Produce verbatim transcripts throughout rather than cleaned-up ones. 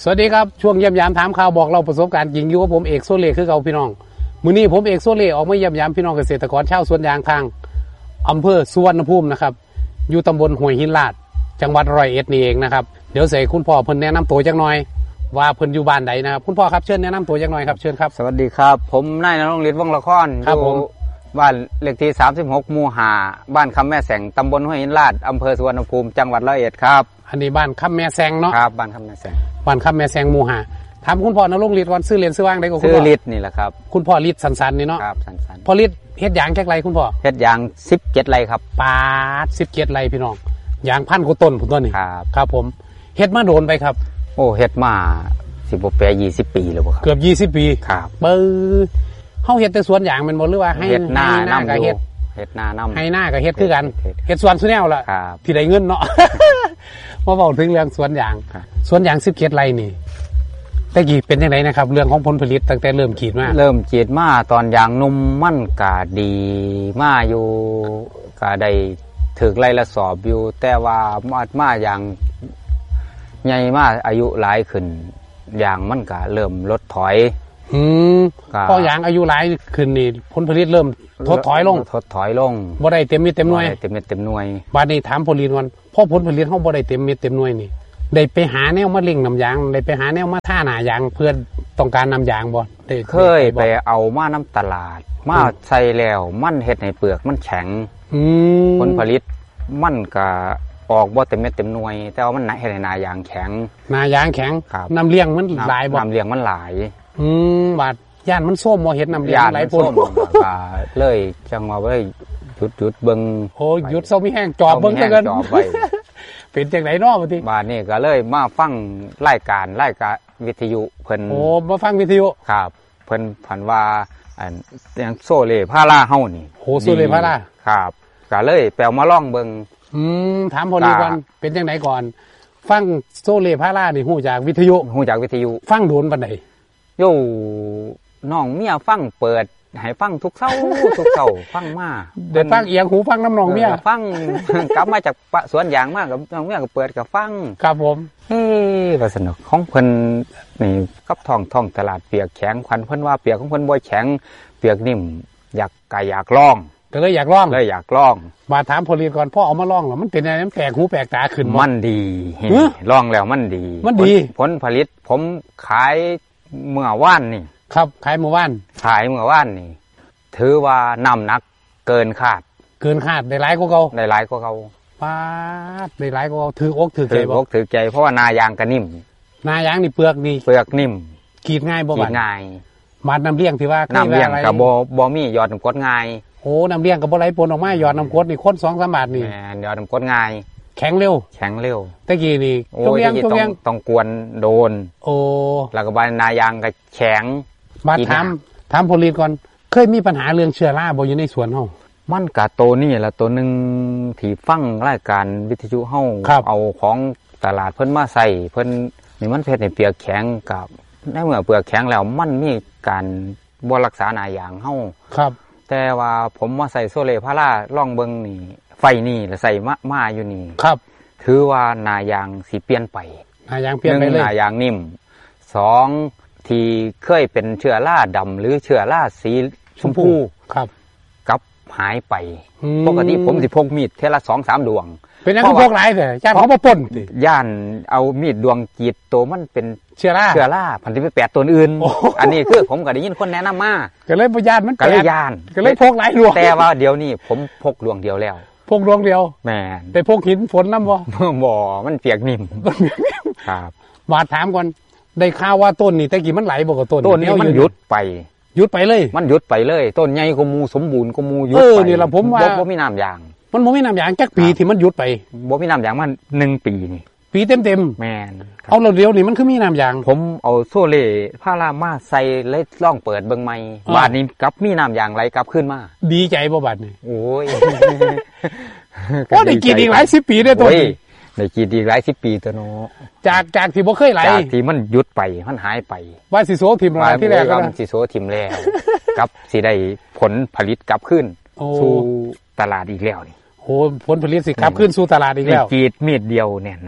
สวัสดีครับช่วงเยี่ยมยามถามข่าวบอกเราประสบการณ์จริงอยู่กับผมเอกโซเล่คือเก่าพี่น้องมื้อนี้ผมเอกโซเล่ออกมาเยี่ยมยามพี่น้องเกษตรกรชาวสวนยางทางอำเภอสุวรรณภูมินะครับอยู่ตำบลห้วยหินลาดจังหวัดร้อยเอ็ดนี่เองนะครับเดี๋ยวเสกคุณพ่อเพิ่นแนะนำตัวจักหน่อยว่าเพิ่นอยู่บ้านใดนะครับคุณพ่อครับเชิญแนะนำตัวจักหน่อยครับเชิญครับสวัสดีครับผมนายณรงค์ฤทธิ์วงศ์ละครอยู่บ้านเลขที่สามสิบหกหมู่ห้าบ้านคำแม่แสงตำบลห้วยหินลาดอำเภอสุวรรณภูมิจังหวัดร้อยเอ็ดครับอันนี้บ้านคำแม่แสงเนาะครับบ้านคำแม่แสงบ้านคำแม่แสงหมู่ห้าถามคุณพ่อนรงค์ฤทธิ์ก่อนซื้อเรียนซื้อว่างได้ก็คุณพ่อซื้อฤทธิ์นี่แหละครับคุณพ่อฤทธิ์สันๆนี่เนาะครับสันๆพ่อฤทธิ์เฮ็ดยางแค่ไรคุณพ่อเฮ็ดยางสิบเจ็ดไร่ครับปาดสิบเจ็ดไร่พี่น้องยางพันกว่าต้นผมต้นนี่ครับครับผมเฮ็ดมาโดนไปครับโอ้เฮ็ดมาสิบกว่าปียี่สิบปีแล้วบ่ครับเกือบยี่สิบปีครับเบอร์เฮาเฮ็ดแต่สวนยางแม่นบ่หรือว่าให้เฮ็ดหน้าน้ำก็เฮ็ดเฮ็ดหน้าน้ำให้หน้าก็เฮ็ดคือกันเฮ็ดสวนซุแนวล่ะที่ได้เงินเนาะมาเว้าถึงเรื่องสวนยางสวนยางสิบเจ็ดไร่นี่แต่กี่เป็นจังไดนะครับเรื่องของผลผลิตตั้งแต่เริ่มกรีดมาเริ่มกรีดมาตอนยางนุ่มมันก็ดีมาอยู่ก็ได้ถึกไร่ละสอบอยู่แต่ว่ามามาอย่างใหญ่มาอายุหลายขึ้นยางมันก็เริ่มลดถอยอืมพอยางอายุหลายขึ้นนี่ผลผลิตเริ่มถดถอยลงถดถอยลงบ่ได้เต็มเม็ดเต็มหน่วยเต็มเม็ดเต็มหน่วยบัดนี้ถามผลผลิตวันพอผลผลิตเฮาบ่ได้เต็มเม็ดเต็มหน่วยนี่ได้ไปหาแนวมาเล่งน้ำยางได้ไปหาแนวมาท่าหน้ายางเพื่อต้องการน้ำยางบ่ได้เคยไปเอามาน้ำตลาดมาใส่แล้วมันเฮ็ดให้เปลือกมันแข็งอืมผลผลิตมันก็ออกบ่เต็มเม็ดเต็มหน่วยแต่ว่ามันเฮ็ดให้หน้ายางแข็งหน้ายางแข็งน้ำเลี้ยงมันหลายบ่น้ำเลี้ยงมันหลายอืมบาดย่านมันส้มบ่เฮ็ดน้ำเลี้ยงหลายพุ่นก็เลยจังว่าเลยหยุดหยุดเบิ่งโอ้หยุดเซามีแห้งจอบเบิ่งซะเกินจอบไว้เป็นจังได๋เนาะบัดนี้บาดนี้ก็เลยมาฟังรายการรายการวิทยุเพิ่นโอ้มาฟังวิทยุครับเพิ่นผันว่าอันอย่างโซเล่พาราเฮานี่โหโซเล่พาราครับก็เลยไปเอามาลองเบิ่งอืมถามพอดีก่อนเป็นจังได๋ก่อนฟังโซเล่พารานี่ฮู้จากวิทยุฮู้จากวิทยุฟังโดนปานใดโยน้องเมียฟังเปิดให้ฟังทุกเช้าทุกเช้าฟังมาเดินฟังเอียงหูฟังน้ำน้องเมียฟังกลับมาจากสวนยางมากับน้องเมียก็เปิดก็ฟังครับผมเฮ้ว่าสนุกของเพิ่นนี่กับท้องท้องตลาดเปียกแข็งควันเพิ่นว่าเปียกของเพิ่นบ่แข็งเปียกนิ่มอยากก็อยากลองก็เลยอยากลองเลยอยากลองมาถามผลิตก่อนพ่อเอามาลองแล้วมันเป็นอะไรมันแปลกหูแปลกตาขึ้นมันดีลองแล้วมันดีมันดีผลผลิตผมขายเมื่อวานนี่ครับขายเมื่อวานขายเมื่อวานนี่ถือว่าน้ำหนักเกินคาดเกินคาดได้หลายกว่าเก่าได้หลายกว่าเก่าป้าดได้หลายกว่าเก่าถืออกถือใจบ่ถืออกถือใจเพราะว่านายางก็นิ่มนายางนี่เปลือกนี่เปลือกนิ่มกรีดง่ายบ่บาดกรีดง่ายบาดน้ำเลี้ยงที่ว่าน้ำเลี้ยงก็บ่บ่มีหยอดน้ำกรดง่ายโอ้น้ำเลี้ยงก็บ่ไหลปนออกมาหยอดน้ำกรดนี่คน สองสาม บาทนี่แม่นหยอดน้ำกรดง่ายแข็งเร็วแข็งเร็วตะกี้นี่ต้องเลี้ยงต้องเลี้ยงต้องกวนโดนโอ้แล้วก็บาดนายางก็แข็งบาดถามถามผลิตก่อนเคยมีปัญหาเรื่องเชื้อราบ่อยู่ในสวนเฮามันกะโตนี่ละตัวนึงที่ฟังรายการวิทยุเฮาเอาของตลาดเพิ่นมาใส่เพิ่นนี่มันเฮ็ดให้เปลือกแข็งกับในเมื่อเปลือกแข็งแล้วมันมีการบ่รักษาหน้ายางเฮาครับแต่ว่าผมมาใส่โซเล่พาราลองเบิ่งนี่ไฟนี่แล้วใส่มามาอยู่นี่ครับถือว่าหน้ายางสิเปลี่ยนไปหน้ายางเปลี่ยนไปเลยหน้ายางนิ่มสองที่เคยเป็นเชื้อราดำหรือเชื้อราสีชมพูครับกับหายไปปกติผมสิพกมีดเทละ สองสาม ดวงเป็นอย่างที่พกหลายแท้ย่านเขาบ่ปนติย่านเอามีดดวงกรีดโตมันเป็นเชื้อราเชื้อราพันธุ์ไปแปดตัวอื่นอันนี้คือผมก็ได้ยินคนแนะนำมาก็เลยบ่ย่านมันก็เลยย่านก็เลยพกหลายดวงแต่ว่าเดี๋ยวนี้ผมพกดวงเดียวแล้วพกดวงเดียวแม่นได้พกหินฝนนำบ่บ่มันเปียกนิ่มครับมาถามก่อนได้ข่าวว่าต้นนี่แต่กี้มันไหลบ่กับต้นต้นนี้มันหยุดไปหยุดไปเลยมันหยุดไปเลยต้นใหญ่กว่าหมู่สมบูรณ์กว่าหมู่หยุดไปเออนี่ล่ะผมว่าบ่มีน้ำยางมันบ่มีน้ำยางจักปีที่มันหยุดไปบ่มีน้ำยางมันหนึ่งปีนี่ปีเต็มๆแม่นเอาแล้วเดี๋ยวนี้มันคือมีน้ำยางผมเอาโซเล่พารามาใส่เลยลองเปิดเบิ่งใหม่บาดนี้กลับมีน้ำยางไหลกลับขึ้นมาดีใจบ่บาดนี้โอ้ยก็ได้กินอีกหลายสิบปีได้ต้นได้กินอีกหลายสิบปีตัวเนาะจากจากที่บ่เคยไหลจากที่มันหยุดไปมันหายไปว่าสิโซทิ่มอะไรที่แรกก็สิโซทิ่มแล้วกับสิได้ผลผลิตกลับขึ้นสู่ตลาดอีกแล้วนี่โหผลผลิตสิกลับขึ้นสู่ตลาดอีกแล้วกรีดมีดเดียวเนี่ยนั่น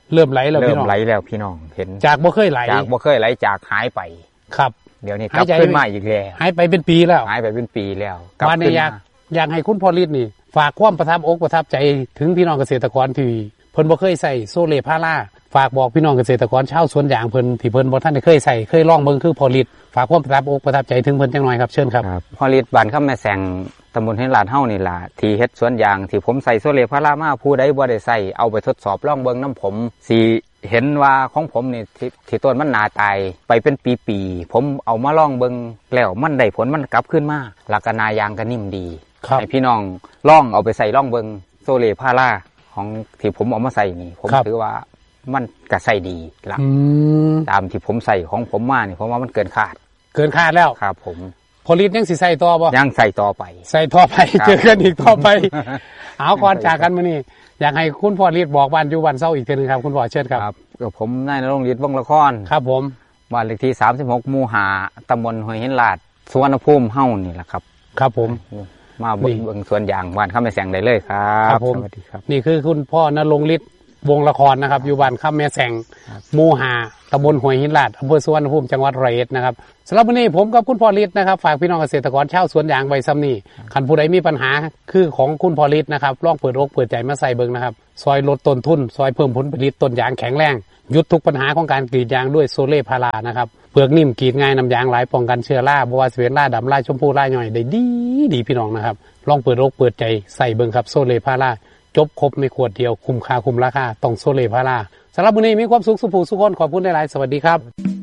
เริ่มไหลแล้วเริ่พี่มน้องไหลแล้วพี่น้องเห็นจากบ่เคยไหลจากบ่เคยไหลจากหายไปครับเดี๋ยวนี้กหาลัยบใจขึ้นมาอีกแล้วหายไปเป็นปีแล้วหายไปเป็นปีแล้วกลับวันขึ้นี้นอยากมาอยากให้คุณพอลิศนี่ ฝากความประทับอกประทับใจถึงพี่น้องเกษตรกรที่เพิ่นบ่เคยใส่โซเลพาราฝากบอกพี่น้องเกษตรกรชาวสวนยางเพิ่นที่เพิ่นบ่ทันได้เคยใส่เคยลองเบิ่งคือพอลิศฝากความประทับอกประทับใจถึงเพิ่นจังหน่อยครับเชิญครับครับพอลิดบ้านข้ามแม่แสงตำบลเฮนลาดเฮานี่ล่ะที่เฮ็ดสวนยางที่ผมใส่โซเลพารามาผู้ใดบ่ได้ใส่เอาไปทดสอบลองเบิ่งน้ำผมสิเห็นว่าของผมนี่ที่ที่ต้นมันหนาตายไปเป็นปีๆผมเอามาลองเบิ่งแล้วมันได้ผลมันกลับขึ้นมาแล้วก็นายางก็นิ่มดีครับให้พี่น้องลองเอาไปใส่ลองเบิ่งโซเลพาราของที่ผมเอามาใส่นี่ผมถือว่ามันก็ใส่ดีละอืมตามที่ผมใส่ของผมมานี่ผมว่ามันเกินคาดเกินคาดแล้วครับผมพอลิศยังสิใส่ต่อบ่ยังใส่ต่อไปใส่ต่อไปครับเจอกันอีกต่อไป เอาก่อนจากกันมื้อนี้อยากให้คุณพ่อลิศบอกบ้านอยู่บ้านเซาอีกเทื่อนึงครับคุณพ่อเชิญครับครับกับผมนายนรงค์ฤทธิ์วงศ์ละครครับผมบ้านเลขที่สามสิบหกหมู่ห้าตำบลห้วยหินลาดสุวรรณภูมิเฮ้านี่แหละครับครับผมมาเบิ่งนี่เบิ่งสวนยางบ้านข้ามแม่แสงได้เลยครัครับ บผมสวัสดีครับนี่คือคุณพ่อนรงค์ฤทธิ์วงละครนะครับ อยู่บ้านข้ามแม่แสงหมู่ห้าตำบลห้วยหินลาดอำเภอสุวรรณภูมิจังหวัดร้อยเอ็ดนะครับสำหรับวันนี้ผมกับคุณพ่อฤทธิ์นะครับฝากพี่น้องเกษตรกรชาวสวนยางไว้ซ้ำนี่คันผู้ใดมีปัญหาคือของคุณพ่อฤทธิ์นะครับลองเปิดอกเปิดใจมาใส่เบิ่งนะครับซอยลดต้นทุนซอยเพิ่มผลผลิตต้นยางแข็งแรงหยุดทุกปัญหาของการกรีดยางด้วยโซเล่พารานะครับเปลือกนิ่มกรีดง่ายน้ำยางไหลป้องกันเชื้อราบัวเสวียนราดำราชมพูราย่อยได้ดีดีพี่น้องนะครับลองเปิดอกเปิดใจใส่เบิ่งครับโซเล่พาราจบครบในขวดเดียวคุ้มค่าคุ้มราคาต้องโซเล่พาราสำหรับวันนี้มีความสุขสุขสุขคนขอบคุณหลายๆสวัสดีครับ